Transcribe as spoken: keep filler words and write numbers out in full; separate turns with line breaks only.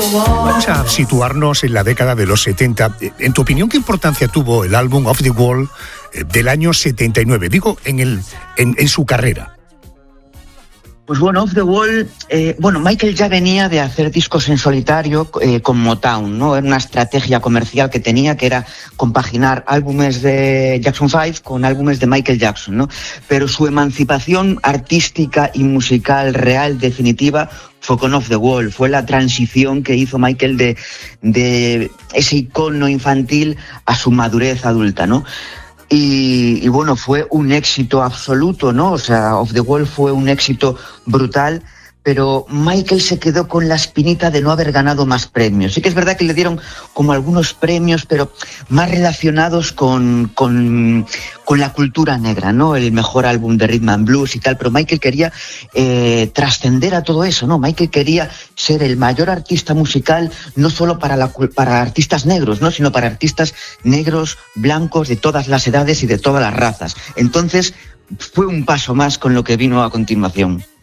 Vamos a situarnos en la década de los setenta. En tu opinión, ¿qué importancia tuvo el álbum Off the Wall del año setenta y nueve? Digo, en, el, en, en su carrera.
Pues bueno, Off the Wall, eh, bueno, Michael ya venía de hacer discos en solitario eh, con Motown, ¿no? Era una estrategia comercial que tenía, que era compaginar álbumes de Jackson cinco con álbumes de Michael Jackson, ¿no? Pero su emancipación artística y musical real, definitiva, fue con Off the Wall. Fue la transición que hizo Michael de, de ese icono infantil a su madurez adulta, ¿no? Y, y bueno, fue un éxito absoluto, ¿no? O sea, Off the Wall fue un éxito brutal, pero Michael se quedó con la espinita de no haber ganado más premios. Sí que es verdad que le dieron como algunos premios, pero más relacionados con, con, con la cultura negra, ¿no? El mejor álbum de Rhythm and Blues y tal, pero Michael quería eh, trascender a todo eso, ¿no? Michael quería ser el mayor artista musical, no solo para, la, para artistas negros, ¿no? Sino para artistas negros, blancos, de todas las edades y de todas las razas. Entonces, fue un paso más con lo que vino a continuación.